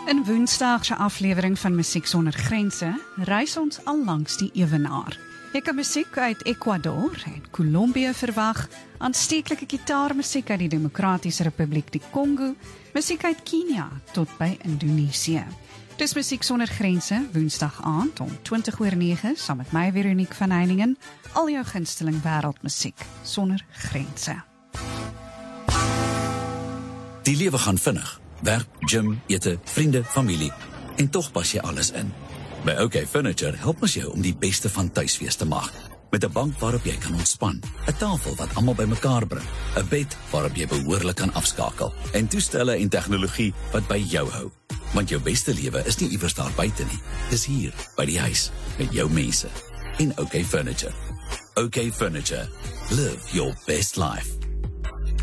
In Woensdag se aflewering van Musiek Sonder Grense reis ons al langs die ewenaar. Jy kan musiek uit Ecuador en Colombia verwag, aansteeklike gitaarmusiek uit die Demokratiese Republiek die Kongo, musiek uit Kenia tot by Indonesië. Dis Musiek Sonder Grense, Woensdag aand om 20:09, saam met my Veronique van Heiningen, al jou gunsteling wêreldmusiek sonder grense. Die lewe gaan vinnig. Werk, gym, ete, vriende, familie. En tog pas jy alles in. By OK Furniture help ons jou om die beste van tuisfees te maak. Met 'n bank waarop jy kan ontspan, 'n tafel wat almal bymekaar bring, 'n bed waarop jy behoorlik kan afskakel, en toestelle en tegnologie wat by jou hou. Want jou beste lewe is nie iewers daar buite nie. Dis hier, by die huis, met jou mense. En OK Furniture. OK Furniture. Live your best life.